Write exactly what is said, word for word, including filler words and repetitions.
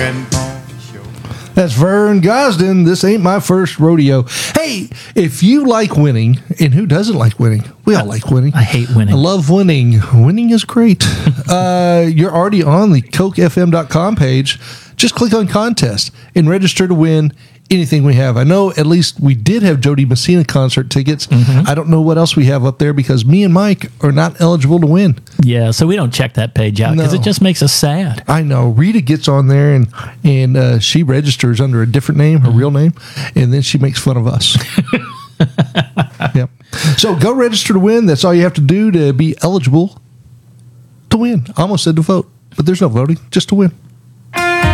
That's Vern Gosden. This ain't my first rodeo. Hey, if you like winning, and who doesn't like winning? We all like winning. I hate winning. I love winning. Winning is great. uh, you're already on the coke f m dot com page. Just click on contest and register to win anything we have. I know at least we did have Jody Messina concert tickets. Mm-hmm. I don't know what else we have up there because me and Mike are not eligible to win. Yeah, so we don't check that page out because no. it just makes us sad. I know. Rita gets on there and and uh, she registers under a different name, her mm-hmm. real name, and then she makes fun of us. Yep. So go register to win. That's all you have to do to be eligible to win. I almost said to vote, but there's no voting, just to win.